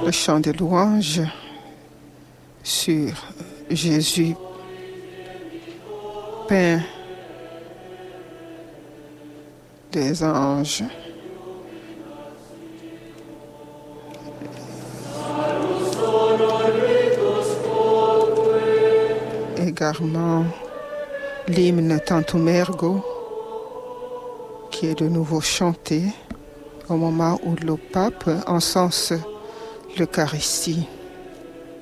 le chant de louange sur Jésus, pain des anges. Également l'hymne Tantum Ergo qui est de nouveau chanté au moment où le pape encense l'Eucharistie.